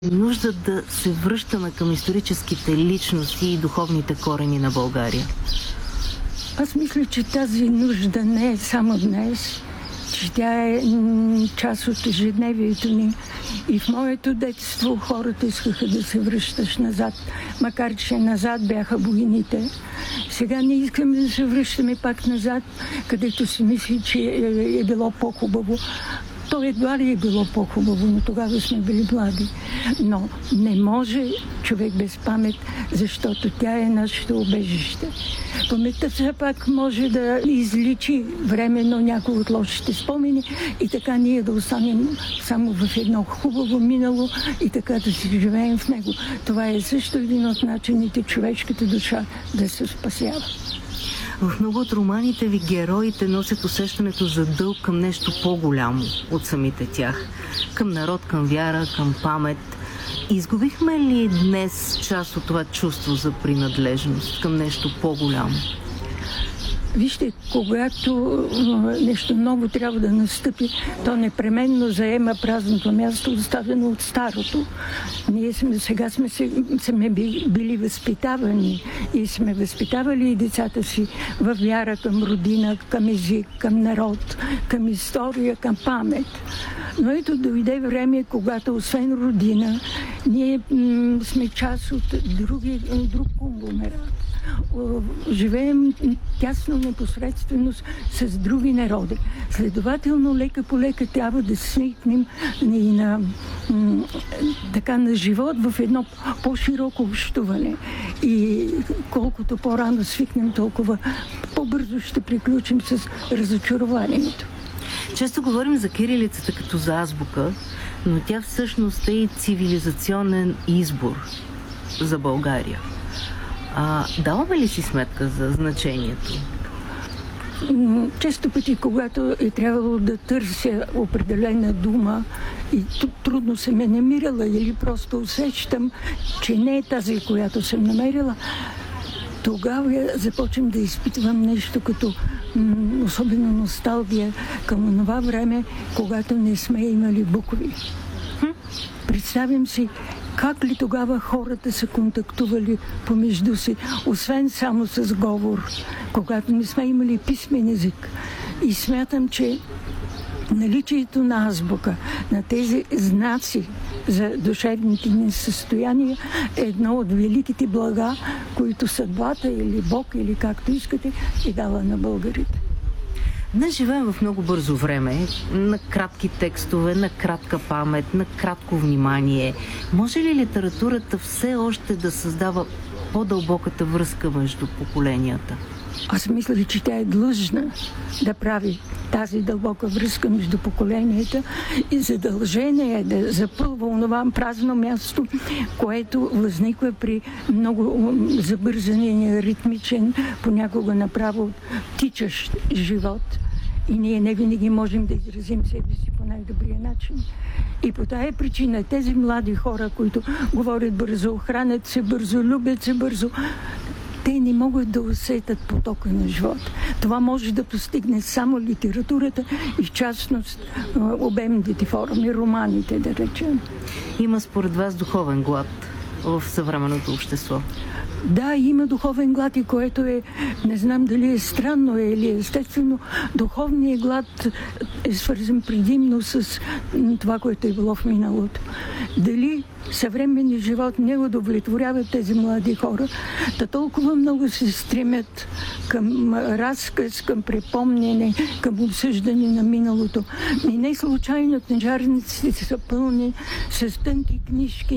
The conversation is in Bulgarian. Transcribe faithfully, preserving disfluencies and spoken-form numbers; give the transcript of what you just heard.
Нужда да се връщаме към историческите личности и духовните корени на България? Аз мисля, че тази нужда не е само днес, че тя е част от ежедневието ни. И в моето детство хората искаха да се връщаш назад, макар че назад бяха войните. Сега не искаме да се връщаме пак назад, където си мисли, че е било по-хубаво. То едва ли е било по-хубаво, но тогава сме били млади. Но не може човек без памет, защото тя е нашето убежище. Паметта все пак може да изличи временно някои от лошите спомени и така ние да останем само в едно хубаво минало и така да си живеем в него. Това е също един от начините човешката душа да се спасява. В много от романите ви героите носят усещането за дълг към нещо по-голямо от самите тях. Към народ, към вяра, към памет. Изгубихме ли днес част от това чувство за принадлежност към нещо по-голямо? Вижте, когато нещо ново трябва да настъпи, то непременно заема празното място, оставено от старото. Ние сме, сега сме, сме били възпитавани и сме възпитавали и децата си във вяра към родина, към език, към народ, към история, към памет. Но ето дойде време, когато освен родина, ние м- сме част от други, друг конгломерат. Живеем тясно непосредствено с други народи. Следователно, лека по лека трябва да свикнем и на, м- така, на живот в едно по-широко общуване. И колкото по-рано свикнем, толкова по-бързо ще приключим с разочарованието. Често говорим за кирилицата като за азбука, но тя всъщност е и цивилизационен избор за България. А, даваме ли си сметка за значението? Често пъти, когато е трябвало да търся определена дума и трудно съм я намирала или просто усещам, че не е тази, която съм намерила, тогава започвам да изпитвам нещо като м- особено носталгия към това време, когато не сме имали букви. Представям си как ли тогава хората са контактували помежду си, освен само с говор, когато не сме имали писмен език. И смятам, че наличието на азбука, на тези знаци за душевните ни състояния е едно от великите блага, които съдбата или Бог, или както искате, е дала на българите. Днес живеем в много бързо време, на кратки текстове, на кратка памет, на кратко внимание. Може ли литературата все още да създава по-дълбоката връзка между поколенията? Аз мисля, че тя е длъжна да прави тази дълбока връзка между поколенията и задължение е да запълва онова празно място, което възниква при много забързания, ритмичен, понякога направо тичащ живот. И ние не винаги можем да изразим себе си по най-добрия начин. И по тая причина тези млади хора, които говорят бързо, хранят се бързо, любят се бързо, те не могат да усетят потока на живота. Това може да постигне само литературата и в частност обемните форми, романите, да речем. Има според вас духовен глад в съвременното общество? Да, има духовен глад и което е, не знам дали е странно или естествено, духовният глад е свързан предимно с това, което е било в миналото. Дали съвременният живот не удовлетворява тези млади хора, да толкова много се стремят към разказ, към припомняне, към обсъждане на миналото. И не случайно книжарниците са пълни с тънки книжки